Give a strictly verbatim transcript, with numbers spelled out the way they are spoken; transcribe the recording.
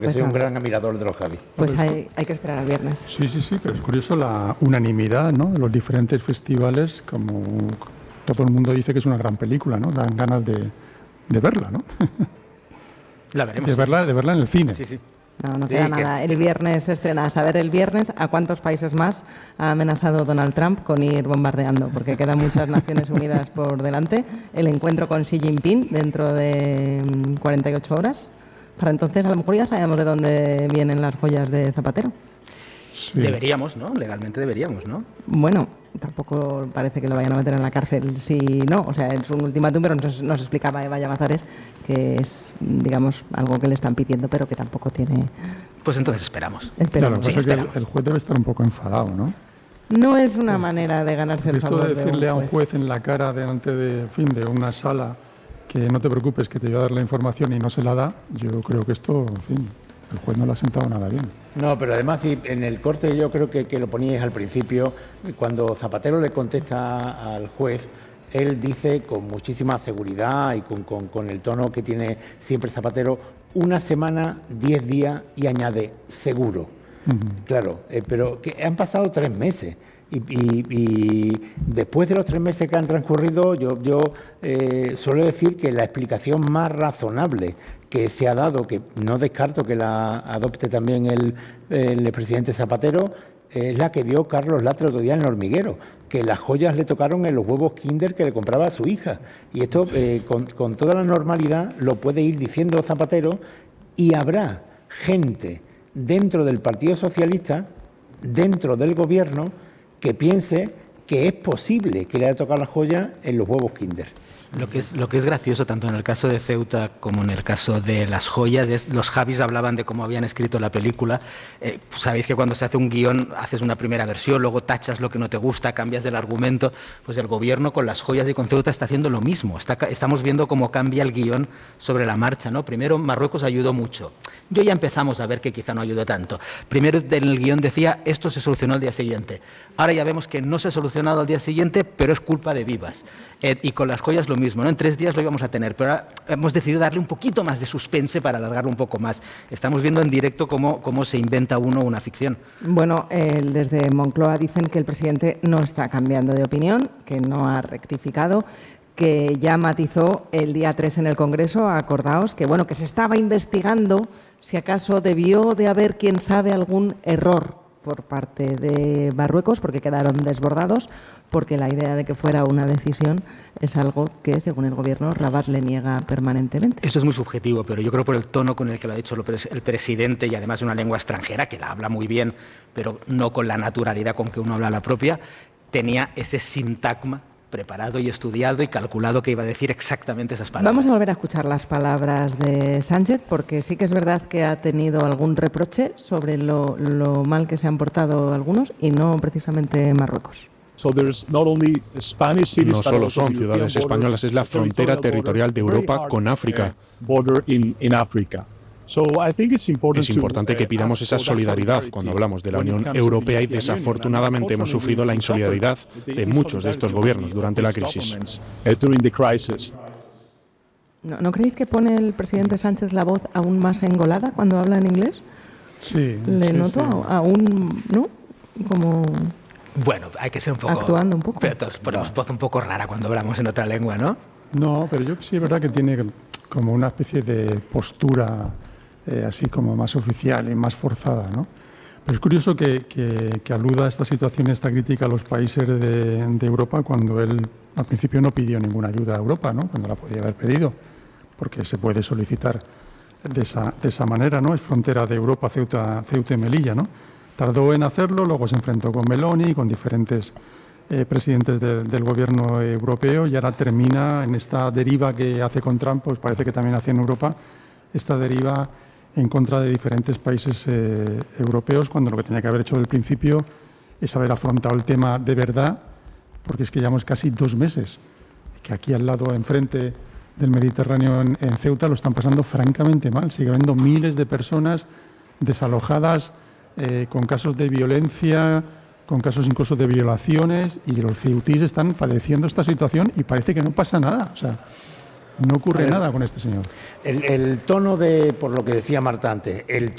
Pues soy un gran admirador de los Javis. Pues hay, hay que esperar al viernes. Sí, sí, sí, pero es curioso la unanimidad, ¿no? Los diferentes festivales, como todo el mundo dice que es una gran película, ¿no? Dan ganas de, de verla, ¿no? La veremos. De sí, verla, sí. de verla en el cine. Sí, sí. No, no Sí, queda que- nada. El viernes se estrena. A saber el viernes a cuántos países más ha amenazado Donald Trump con ir bombardeando, porque quedan muchas Naciones Unidas por delante. El encuentro con Xi Jinping dentro de mm, cuarenta y ocho horas. Para entonces a lo mejor ya sabemos de dónde vienen las joyas de Zapatero. Sí. Deberíamos, ¿no? Legalmente deberíamos, ¿no? Bueno, tampoco parece que lo vayan a meter en la cárcel si no. O sea, es un ultimátum, pero nos, nos explicaba Eva Llamazares que es, digamos, algo que le están pidiendo, pero que tampoco tiene... Pues entonces esperamos. Claro, Esperemos. lo que Sí, pasa es que el, esperamos. el juez debe estar un poco enfadado, ¿no? No es una manera de ganarse el Esto favor de decirle a un juez. juez en la cara delante de, en fin, de una sala que no te preocupes, que te voy a dar la información y no se la da, yo creo que esto, en fin, el juez no le ha sentado nada bien. No, pero además si en el corte yo creo que, que lo poníais al principio, cuando Zapatero le contesta al juez, él dice con muchísima seguridad y con, con, con el tono que tiene siempre Zapatero, una semana, diez días y añade, seguro. Ujú. Claro, eh, pero que han pasado tres meses. Y, y- y después de los tres meses que han transcurrido, yo, yo eh, suelo decir que la explicación más razonable que se ha dado, que no descarto que la adopte también el, el presidente Zapatero, es la que dio Carlos Latre otro día en el hormiguero, que las joyas le tocaron en los huevos Kinder que le compraba a su hija. Y esto, eh, con, con toda la normalidad, lo puede ir diciendo Zapatero, y habrá gente dentro del Partido Socialista, dentro del Gobierno, que piense que es posible que le haya tocado la joya en los huevos Kinder. Lo que es lo que es gracioso tanto en el caso de Ceuta como en el caso de las joyas es los Javis hablaban de cómo habían escrito la película. Eh, sabéis que cuando se hace un guión haces una primera versión, luego tachas lo que no te gusta, cambias el argumento. Pues el gobierno con las joyas y con Ceuta está haciendo lo mismo. Está, ca- estamos viendo cómo cambia el guión sobre la marcha, ¿no? Primero Marruecos ayudó mucho. Yo ya empezamos a ver que quizá no ayudó tanto. Primero en el guión decía esto se solucionó al día siguiente. Ahora ya vemos que no se ha solucionado al día siguiente, pero es culpa de Vivas. Eh, y con las joyas lo mismo, ¿no? En tres días lo íbamos a tener, pero ahora hemos decidido darle un poquito más de suspense para alargarlo un poco más. Estamos viendo en directo cómo, cómo se inventa uno una ficción. Bueno, eh, desde Moncloa dicen que el presidente no está cambiando de opinión, que no ha rectificado, que ya matizó el día tres en el Congreso, acordaos, que bueno, que se estaba investigando si acaso debió de haber, quién sabe, algún error por parte de Marruecos, porque quedaron desbordados, porque la idea de que fuera una decisión es algo que, según el Gobierno, Rabat le niega permanentemente. Esto es muy subjetivo, pero yo creo por el tono con el que lo ha dicho lo pres- el presidente y además de una lengua extranjera, que la habla muy bien, pero no con la naturalidad con que uno habla la propia, tenía ese sintagma preparado y estudiado y calculado que iba a decir exactamente esas palabras. Vamos a volver a escuchar las palabras de Sánchez, porque sí que es verdad que ha tenido algún reproche sobre lo, lo mal que se han portado algunos y no precisamente Marruecos. No solo son ciudades españolas, es la frontera territorial de Europa con África. Es importante que pidamos esa solidaridad cuando hablamos de la Unión Europea y desafortunadamente hemos sufrido la insolidaridad de muchos de estos gobiernos durante la crisis. ¿No, ¿no creéis que pone el presidente Sánchez la voz aún más engolada cuando habla en inglés? Sí. Le sí, noto sí. aún, ¿no? Como... Bueno, hay que ser un poco... Actuando un poco. Pero todos ponemos voz un poco rara cuando hablamos en otra lengua, ¿no? No, pero yo sí es verdad que tiene como una especie de postura eh, así como más oficial y más forzada, ¿no? Pero es curioso que, que, que aluda a esta situación, esta crítica a los países de, de Europa cuando él al principio no pidió ninguna ayuda a Europa, ¿no? Cuando la podía haber pedido, porque se puede solicitar de esa, de esa manera, ¿no? Es frontera de Europa, Ceuta, Ceuta y Melilla, ¿no? Tardó en hacerlo, luego se enfrentó con Meloni, con diferentes eh, presidentes de, del gobierno europeo y ahora termina en esta deriva que hace con Trump, pues parece que también hace en Europa, esta deriva en contra de diferentes países eh, europeos, cuando lo que tenía que haber hecho desde el principio es haber afrontado el tema de verdad, porque es que llevamos casi dos meses, que aquí al lado, enfrente del Mediterráneo, en, en Ceuta, lo están pasando francamente mal. Sigue habiendo miles de personas desalojadas, eh, con casos de violencia, con casos incluso de violaciones, y los ceutíes están padeciendo esta situación y parece que no pasa nada. O sea, no ocurre nada con este señor. El, el tono de, por lo que decía Marta antes, el